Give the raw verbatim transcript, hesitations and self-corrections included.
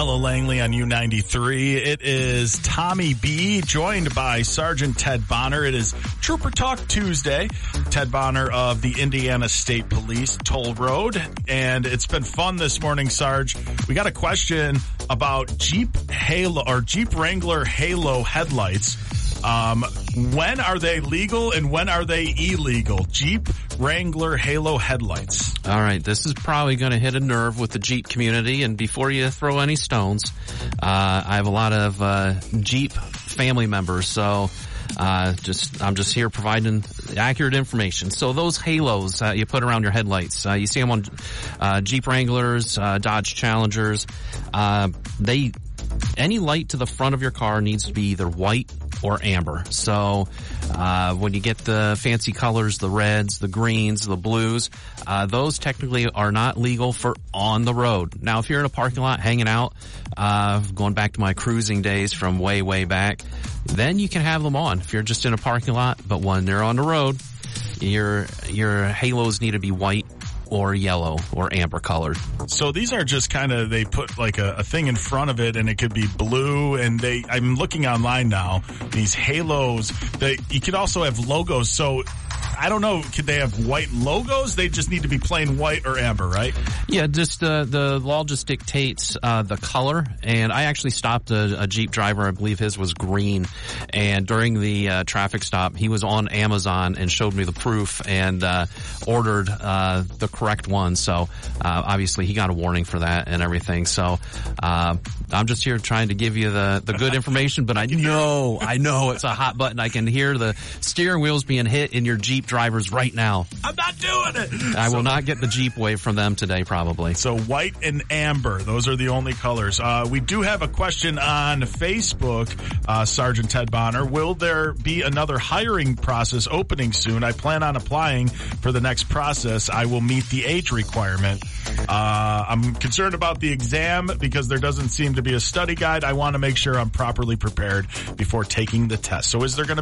Ella Langley on U ninety-three. It is Tommy B, joined by Sergeant Ted Bonner. It is Trooper Talk Tuesday. Ted Bonner of the Indiana State Police Toll Road. And it's been fun this morning, Sarge. We got a question about Jeep Halo or Jeep Wrangler Halo headlights. Um, when are they legal and when are they illegal? Jeep Wrangler Halo headlights. All right, this is probably going to hit a nerve with the Jeep community. And before you throw any stones, uh, I have a lot of uh, Jeep family members, so uh, just I'm just here providing accurate information. So those halos uh, you put around your headlights, uh, you see them on uh, Jeep Wranglers, uh, Dodge Challengers. Uh, they any light to the front of your car needs to be either white or amber. So uh when you get the fancy colors, the reds, the greens, the blues, uh those technically are not legal for on the road. Now, if you're in a parking lot hanging out, uh going back to my cruising days from way, way back, then you can have them on if you're just in a parking lot. But when they're on the road, your your halos need to be white or yellow or amber colored. So these are just kind of, they put like a, a thing in front of it and it could be blue, and they, I'm looking online now, these halos, they, you could also have logos. So I don't know, could they have white logos? They just need to be plain white or amber, right? Yeah, just uh, the law just dictates uh, the color. And I actually stopped a, a Jeep driver, I believe his was green. And during the uh, traffic stop, he was on Amazon and showed me the proof and uh, ordered uh, the correct one. So uh, obviously he got a warning for that and everything. So uh, I'm just here trying to give you the, the good information. But I know, I know it's a hot button. I can hear the steering wheels being hit in your Jeep drivers right now. I'm not doing it. I so, will not get the Jeep wave from them today, probably. So white and amber, those are the only colors. Uh, we do have a question on Facebook, uh, Sergeant Ted Bonner. Will there be another hiring process opening soon? I plan on applying for the next process. I will meet the age requirement. Uh, I'm concerned about the exam because there doesn't seem to be a study guide. I want to make sure I'm properly prepared before taking the test. So is there going to